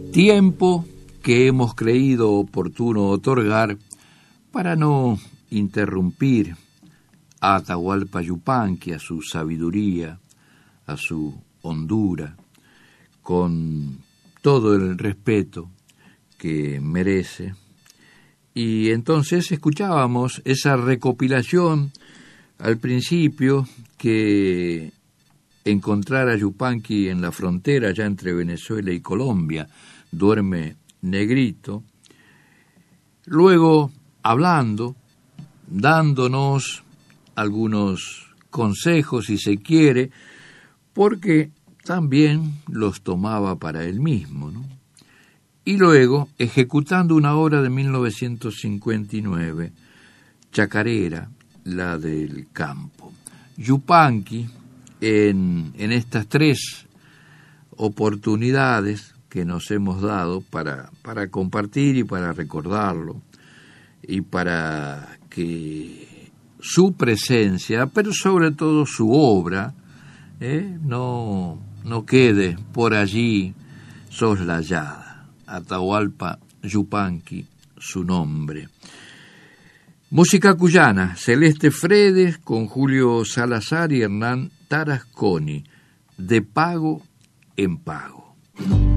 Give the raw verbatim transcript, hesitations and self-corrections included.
Tiempo que hemos creído oportuno otorgar para no interrumpir a Atahualpa Yupanqui, a su sabiduría, a su hondura, con todo el respeto que merece. Y entonces escuchábamos esa recopilación al principio que encontrar a Yupanqui en la frontera ya entre Venezuela y Colombia, duerme negrito, luego hablando, dándonos algunos consejos si se quiere, porque también los tomaba para él mismo, ¿no? Y luego ejecutando una obra de mil novecientos cincuenta y nueve, chacarera, la del campo. Yupanqui, en, en estas tres oportunidades que nos hemos dado para, para compartir y para recordarlo, y para que su presencia, pero sobre todo su obra, eh, no, no quede por allí soslayada. Atahualpa Yupanqui, su nombre. Música cuyana, Celeste Fredes con Julio Salazar y Hernán Tarasconi, de pago en pago.